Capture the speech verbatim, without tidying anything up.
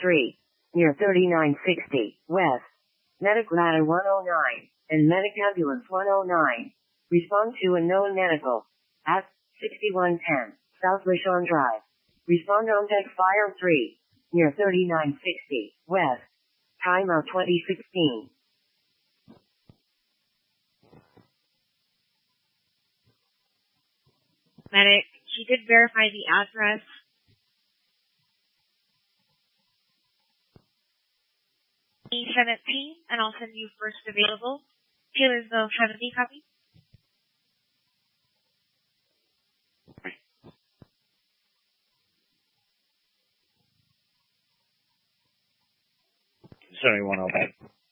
three, near thirty-nine sixty, West. Medic Ladder one oh nine, and Medic Ambulance one oh nine. Respond to unknown medical. At sixty-one ten, South Lishon Drive. Respond on deck Fire three, near thirty-nine sixty, West. Timeout twenty sixteen. Medic, she did verify the address. E seventeen, and I'll send you first available. Taylorsville seventy, copy. seventy-one oh five.